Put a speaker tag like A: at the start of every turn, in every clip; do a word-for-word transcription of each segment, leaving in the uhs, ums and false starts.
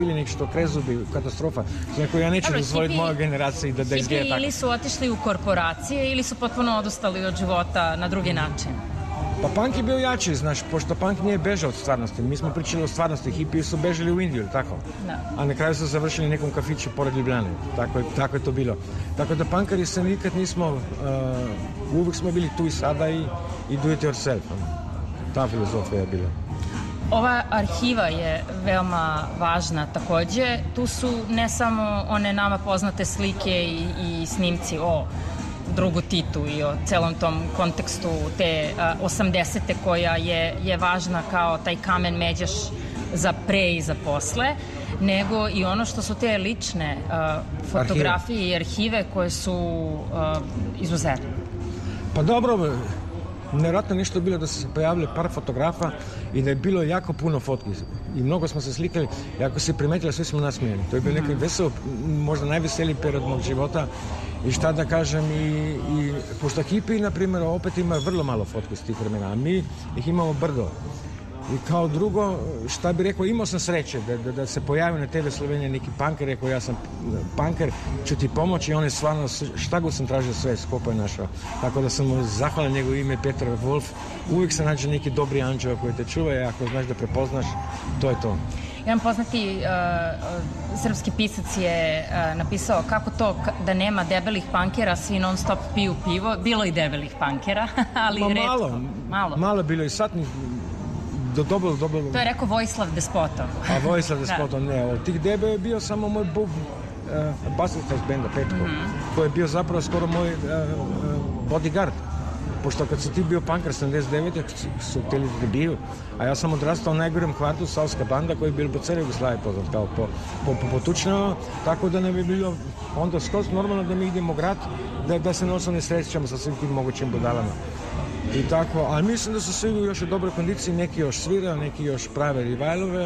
A: ili nek što krezubi, katastrofa. Znači, ja neću dozvoliti mojoj generaciji da, da izgleda tako.
B: Ili su otišli u korporacije ili su potpuno odustali od života na drugi način?
A: Pa punk je bio jači, znaš, pošto punk nije bežao od stvarnosti. Mi smo pričali o stvarnosti, hipiji su bežali u Indiju, tako?
B: Da.
A: A na kraju su završili nekom kafiću pored Ljubljane. Tako je, tako je to bilo. Tako da punkari se nikad nismo, uh, uvijek smo bili tu i sada i, i do it yourself. Ta filozofija je bila.
B: Ova arhiva je veoma važna takođe. Tu su ne samo one nama poznate slike i, i snimci o drugu Titu i o celom tom kontekstu te osamdesete koja je, je važna kao taj kamen međaš za pre i za posle, nego i ono što su te lične uh, fotografije arhive. I arhive koje su uh, izuzetne.
A: Pa dobro, nevjerojatno nešto je bilo da su se pojavili par fotografa i da je bilo jako puno fotki i mnogo smo se slikali i ako se primetili, svi smo nasmijeni. To je bio neki vesel, možda najveseliji period mog života i šta da kažem i, i pošto hipi, na primjer, opet ima vrlo malo fotki s tih vremena, a mi ih imamo brdo. I kao drugo, šta bi rekao, imao sam sreće da, da, da se pojavi na te ve Slovenije neki punker, rekao ja sam punker, ću ti pomoći i on je stvarno, šta god sam tražio sve, skopo je našao. Tako da sam mu zahvalan njegovo ime Petar Wolf, uvijek se nađe neki dobri anđeo koji te čuva i ako znaš da prepoznaš, to je to.
B: Jedan poznati uh, srpski pisac je uh, napisao kako to da nema debelih pankera, svi non stop piju pivo, bilo i debelih pankera, ali
A: Ma,
B: retko.
A: Malo, malo. Malo bilo i satnih. Do, dobro, dobro.
B: To je rekao Vojislav Despotov.
A: A Vojislav Despotov, ne. Od tih debe je bio samo moj bub, uh, basista iz benda Petko, mm-hmm. koji je bio zapravo skoro moj uh, uh, bodyguard. Pošto kad si ti bio punkar sedamdeset devete su htjeli da biju, a ja sam odrastao u najgorem kvartu, Savska banda, koji je bil po cijeli Jugoslaviji poznat, kao po, po, po potučnjava, tako da ne bi bilo onda skroz normalno da mi idemo grad, da, da se nosno ne srećamo sa svim tim mogućim budalama. I tako, ali mislim da su svi još u dobroj kondiciji, neki još sviraju, neki još prave rivajlove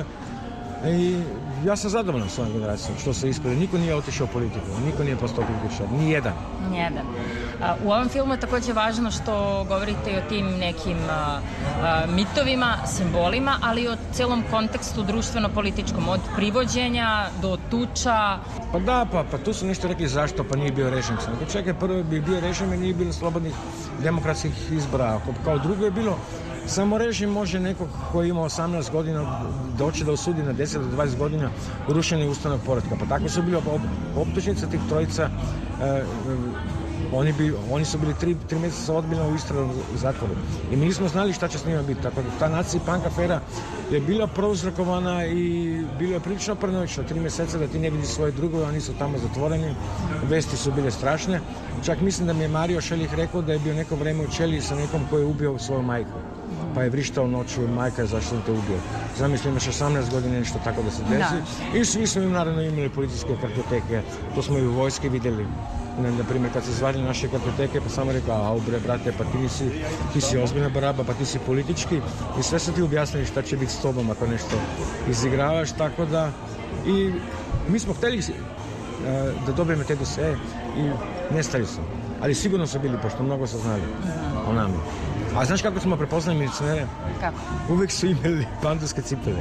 A: i ja sam zadovoljan s ovom generacijom što se ispred. Niko nije otišao u politiku, niko nije postao političar, ni jedan.
B: Nijedan. U ovom filmu je takođe važno što govorite i o tim nekim a, a, mitovima, simbolima, ali i o celom kontekstu društveno-političkom, od privođenja do tuča.
A: Pa da, pa, pa tu su nešto rekli zašto, pa nije bio režim. Nego čekaj, prvo bi bio režim i nije bilo slobodnih demokratskih izbora. Kao drugo je bilo, samo režim može nekog koji ima osamnaest godina doći da osudi na deset do dvadeset godina urušenje ustavnog poretka. Pa tako su bili optužnice tih trojica. E, Oni, bi, oni su bili tri, tri mjeseca odbiljno u istražnom zatvoru. I mi nismo znali šta će s njima biti. Tako da ta naci punk afera je bila prouzrokovana i bilo je prilično paranoično. Tri mjeseca da ti ne vidi svoje drugove, oni su tamo zatvoreni. Vesti su bile strašne. Čak mislim da mi je Mario Šelih rekao da je bio neko vreme u Čeliji sa nekom koji je ubio svoju majku. Pa je vrištao noću, majka je zašto sam te ubio. Zamisli, imaš osamnaest godina nešto tako da se desi. Da. I svi smo im naravno imali policijske kartoteke. To smo i u vojske vidjeli. Na primjer, kad se zvali naše kartoteke, pa samo rekao, a bre, brate, pa ti nisi, ti si ozbiljna baraba, pa ti si politički i sve su ti objasnili šta će biti s tobom ako nešto izigravaš, tako da i mi smo htjeli uh, da dobijemo te dosije i nestali su, ali sigurno su bili, pošto mnogo su znali o nama. A znaš kako smo prepoznali milicionere?
B: Kako?
A: Uvijek su imali pandurske cipele.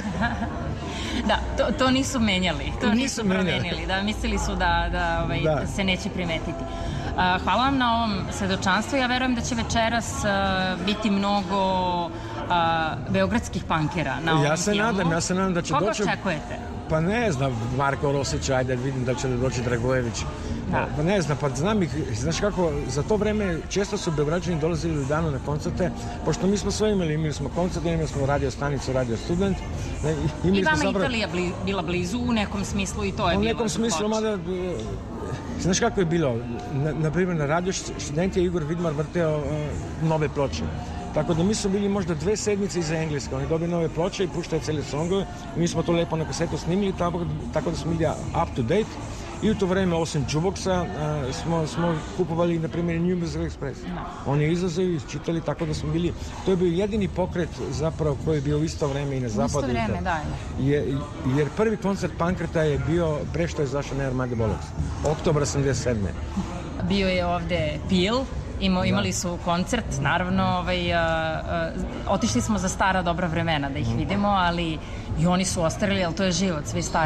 B: Da, to, to nisu menjali, to nisu,
A: nisu
B: promenili, da, mislili su da, da, ovaj, da. se neće primetiti. Uh, hvala vam na ovom svedočanstvu, ja verujem da će večeras uh, biti mnogo uh, beogradskih punkera na ovom
A: ja se
B: filmu.
A: Nadam, ja se nadam da će
B: Koga
A: doći...
B: Koga očekujete?
A: Pa ne znam, Marko Rosić, ajde vidim da će doći Dragojević. Da. Pa ne znam, pa znam ih, znaš kako, za to vreme često su Beograđani dolazili u Ljubljanu na koncerte, pošto mi smo sve imali, imali smo koncerte, imali smo radio stanicu, radio student.
B: I vama zapravo... Italija bli, bila blizu u nekom smislu i to je
A: u
B: bilo.
A: U nekom smislu, mada, znaš kako je bilo, na, na primjer na radio Student je Igor Vidmar vrteo uh, nove ploče. Tako da mi su bili možda dve sedmice iza Engleska. Oni dobiju nove ploče i puštaju cijeli songove. I mi smo to lepo na kasetu snimili, tako, tako da smo bili up to date. I u to vreme, osim jukeboxa, uh, smo, smo kupovali, na primjer, New Musical Express. Oni je izlazili i čitali, tako da smo bili... To je bio jedini pokret zapravo koji je bio u isto vreme i na zapadu.
B: U isto vreme, da.
A: Je, jer prvi koncert Pankreta je bio pre što je zašao Near Maggie Bollocks. Oktobar osamdeset sedme.
B: Bio je ovde Pil. Imo, imali su koncert, naravno, ovaj, a, a, otišli smo za stara dobra vremena da ih vidimo, ali i oni su ostarili, ali to je život, svi stari.